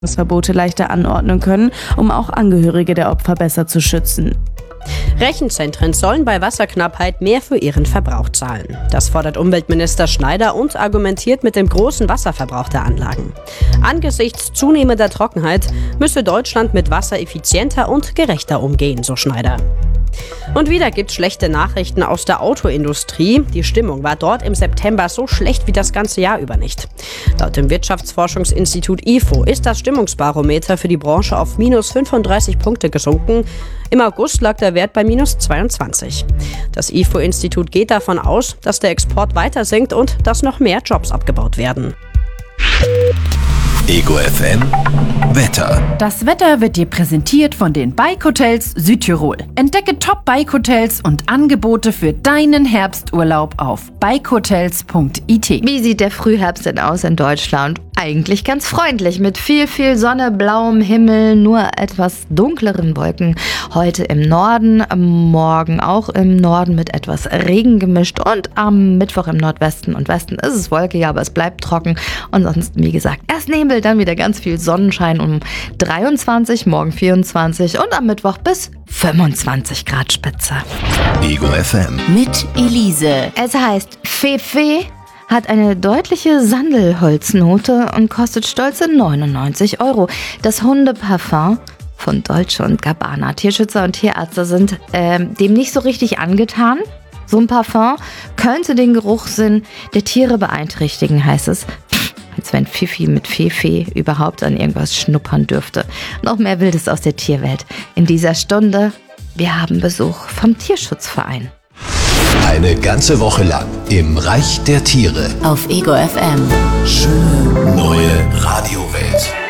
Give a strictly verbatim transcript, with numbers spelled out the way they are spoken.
Verbote leichter anordnen können, um auch Angehörige der Opfer besser zu schützen. Rechenzentren sollen bei Wasserknappheit mehr für ihren Verbrauch zahlen. Das fordert Umweltminister Schneider und argumentiert mit dem großen Wasserverbrauch der Anlagen. Angesichts zunehmender Trockenheit müsse Deutschland mit Wasser effizienter und gerechter umgehen, so Schneider. Und wieder gibt's schlechte Nachrichten aus der Autoindustrie. Die Stimmung war dort im September so schlecht wie das ganze Jahr über nicht. Laut dem Wirtschaftsforschungsinstitut I F O ist das Stimmungsbarometer für die Branche auf minus fünfunddreißig Punkte gesunken. Im August lag der Wert bei minus zweiundzwanzig. Das I F O-Institut geht davon aus, dass der Export weiter sinkt und dass noch mehr Jobs abgebaut werden. Ego F M Wetter. Das Wetter wird dir präsentiert von den Bike Hotels Südtirol. Entdecke Top Bike Hotels und Angebote für deinen Herbsturlaub auf bike hotels punkt i t. Wie sieht der Frühherbst denn aus in Deutschland? Eigentlich ganz freundlich, mit viel, viel Sonne, blauem Himmel, nur etwas dunkleren Wolken. Heute im Norden, morgen auch im Norden mit etwas Regen gemischt und am Mittwoch im Nordwesten und Westen ist es wolkig, aber es bleibt trocken. Und sonst, wie gesagt, erst Nebel, dann wieder ganz viel Sonnenschein um dreiundzwanzig, morgen vierundzwanzig und am Mittwoch bis fünfundzwanzig Grad Spitze. Ego F M Mit Elise. Es heißt Fefe, hat eine deutliche Sandelholznote und kostet stolze neunundneunzig Euro. Das Hundeparfum von Dolce und Gabbana. Tierschützer und Tierärzte sind äh, dem nicht so richtig angetan. So ein Parfum könnte den Geruchssinn der Tiere beeinträchtigen, heißt es. Als wenn Fifi mit Fefe überhaupt an irgendwas schnuppern dürfte. Noch mehr Wildes aus der Tierwelt. In dieser Stunde, wir haben Besuch vom Tierschutzverein. Eine ganze Woche lang im Reich der Tiere. Auf Ego F M. Schöne neue Radiowelt.